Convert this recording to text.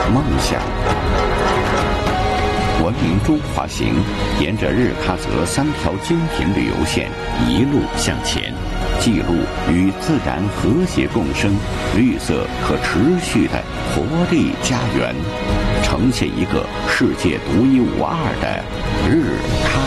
梦想。文明中华行沿着日喀则3条精品旅游线一路向前，记录与自然和谐共生、绿色可持续的活力家园，呈现一个世界独一无二的日喀